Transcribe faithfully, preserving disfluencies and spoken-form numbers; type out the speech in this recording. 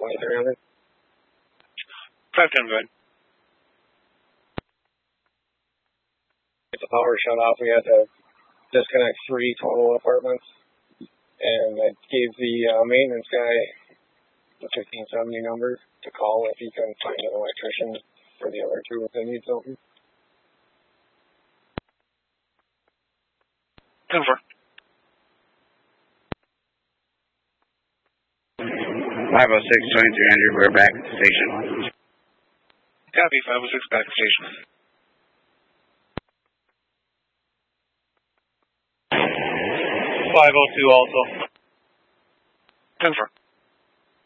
twenty-three hundred. five ten, go ahead. If the power shut off, we had to disconnect three total apartments. And I gave the uh, maintenance guy the fifteen seventy number to call if he can find an electrician for the other two if they need something. ten four. five oh six, twenty-three hundred, we're back at the station. Copy, five oh six, back to station. five oh two also. ten four.